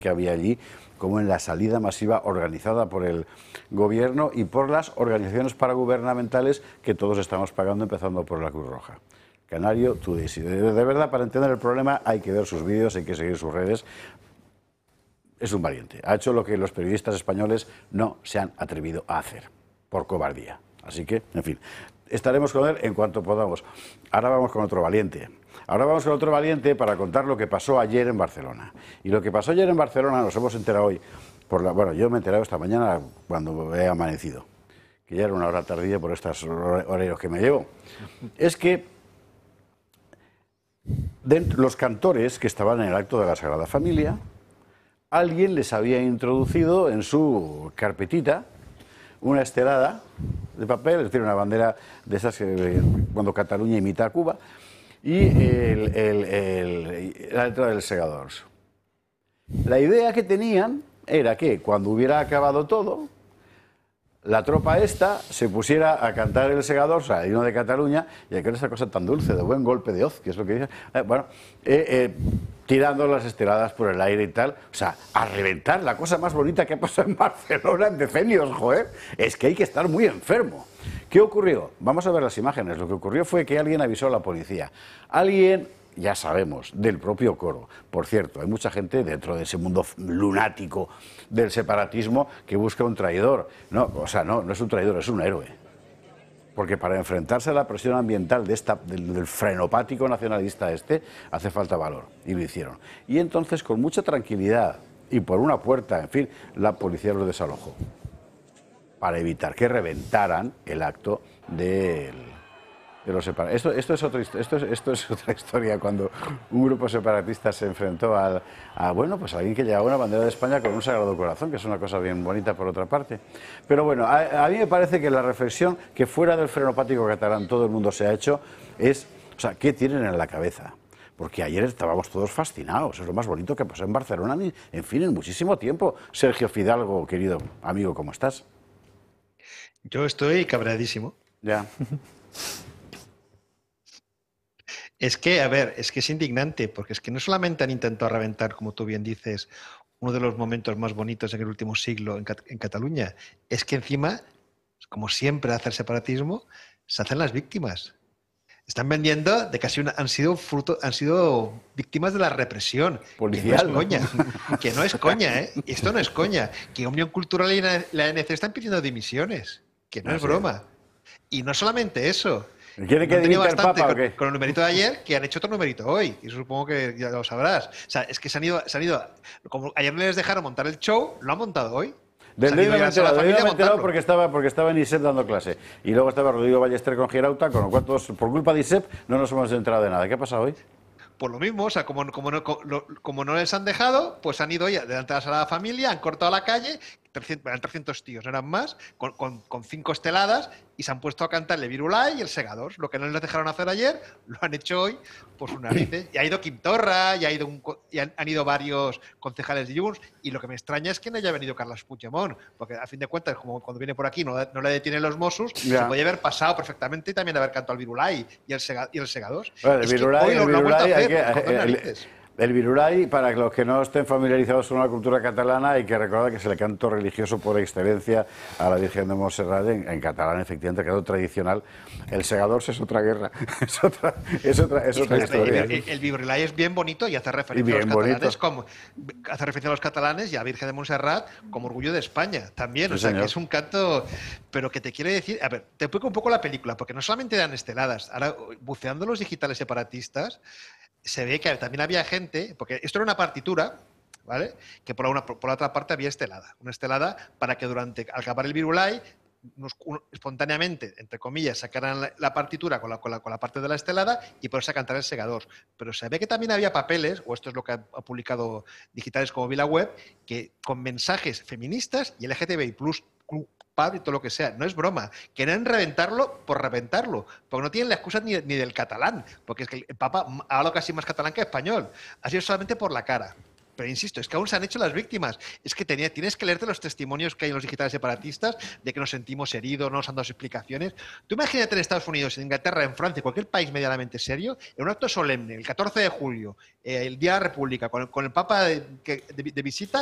que había allí, como en la salida masiva organizada por el gobierno y por las organizaciones paragubernamentales que todos estamos pagando, empezando por la Cruz Roja. Canario, tú dices, de verdad, para entender el problema hay que ver sus vídeos, hay que seguir sus redes. Es un valiente. Ha hecho lo que los periodistas españoles no se han atrevido a hacer, por cobardía. Así que, en fin, estaremos con él en cuanto podamos. Ahora vamos con otro valiente. Ahora vamos con otro valiente para contar lo que pasó ayer en Barcelona. Y lo que pasó ayer en Barcelona nos hemos enterado hoy. Bueno, yo me he enterado esta mañana cuando he amanecido, que ya era una hora tardía por estos horarios que me llevo. Es que los cantores que estaban en el acto de la Sagrada Familia, alguien les había introducido en su carpetita una estelada de papel, es decir, una bandera de esas que cuando Cataluña imita a Cuba, y la letra del Segadors. La idea que tenían era que cuando hubiera acabado todo, la tropa esta se pusiera a cantar el Segadors, o sea, el himno de Cataluña, y aquella esa cosa tan dulce, de buen golpe de hoz, que es lo que dicen, tirando las esteladas por el aire y tal, o sea, a reventar, la cosa más bonita que ha pasado en Barcelona en decenios, joder, es que hay que estar muy enfermo. ¿Qué ocurrió? Vamos a ver las imágenes. Lo que ocurrió fue que alguien avisó a la policía. Alguien, ya sabemos, del propio coro. Por cierto, hay mucha gente dentro de ese mundo lunático del separatismo que busca un traidor. No, o sea, no es un traidor, es un héroe. Porque para enfrentarse a la presión ambiental del frenopático nacionalista hace falta valor. Y lo hicieron. Y entonces, con mucha tranquilidad y por una puerta, en fin, la policía los desalojó. Para evitar que reventaran el acto de los separatistas. Esto es otra historia, cuando un grupo separatista se enfrentó a alguien que llevaba una bandera de España con un Sagrado Corazón, que es una cosa bien bonita por otra parte. Pero bueno, a mí me parece que la reflexión que fuera del frenopático catalán todo el mundo se ha hecho es, o sea, ¿qué tienen en la cabeza? Porque ayer estábamos todos fascinados, es lo más bonito que pasó en Barcelona, en fin, en muchísimo tiempo. Sergio Fidalgo, querido amigo, ¿cómo estás? Yo estoy cabreadísimo. Ya. Es que, a ver, es que es indignante, porque es que no solamente han intentado reventar, como tú bien dices, uno de los momentos más bonitos en el último siglo en Cataluña, es que encima, como siempre hace el separatismo, se hacen las víctimas. Están vendiendo de que han sido víctimas de la represión. Policial, que no es coña. Que no es coña, ¿eh? Esto no es coña. Que Unión Cultural y la ANC están pidiendo dimisiones. Que no es broma. Y no solamente eso. ¿Quiere que dimita el Papa o qué? Con el numerito de ayer, que han hecho otro numerito hoy. Y supongo que ya lo sabrás. O sea, es que se han ido. Como ayer no les dejaron montar el show, lo han montado hoy. Del David me he enterado porque estaba en ISEP dando clase. Y luego estaba Rodrigo Ballester con Girauta, con lo cual todos, por culpa de ISEP, no nos hemos enterado de nada. ¿Qué ha pasado hoy? Por lo mismo, o sea, como no les han dejado, pues han ido ya delante de la Sagrada Familia, han cortado la calle, eran 300 tíos, no eran más, con 5 esteladas, y se han puesto a cantarle Virulai y el Segadors. Lo que no les dejaron hacer ayer, lo han hecho hoy por sus narices. Y ha ido Quim Torra, y han ido varios concejales de Junts, y lo que me extraña es que no haya venido Carles Puigdemont, porque a fin de cuentas, como cuando viene por aquí no le detienen los Mossos, se podía haber pasado perfectamente y también haber cantado el Virulai y el Segadors. Bueno, el Virulai, para los que no estén familiarizados con la cultura catalana, hay que recordar que es el canto religioso por excelencia a la Virgen de Montserrat en catalán, efectivamente, canto tradicional. El Segadors es otra guerra, es otra historia. El Virulai es bien bonito y hace referencia a los catalanes y a la Virgen de Montserrat como orgullo de España también. Sí, o sea, señor. Que es un canto, pero que te quiere decir, a ver, te explico un poco la película, porque no solamente eran esteladas, ahora buceando los digitales separatistas, se ve que también había gente, porque esto era una partitura, ¿vale? Que por la otra parte había una estelada para que al acabar el Virulai, espontáneamente, entre comillas, sacaran la partitura con la parte de la estelada y ponerse a cantar el Segadors. Pero se ve que también había papeles, o esto es lo que ha publicado digitales como VilaWeb, que con mensajes feministas y LGTBI+, y todo lo que sea, no es broma, quieren reventarlo por reventarlo, porque no tienen la excusa ni del catalán, porque es que el Papa habla casi más catalán que español, ha sido solamente por la cara. Pero insisto, es que aún se han hecho las víctimas. Es que tienes que leerte los testimonios que hay en los digitales separatistas de que nos sentimos heridos, no nos han dado explicaciones. Tú imagínate en Estados Unidos, en Inglaterra, en Francia, cualquier país medianamente serio, en un acto solemne, el 14 de julio, el Día de la República, con el Papa de visita,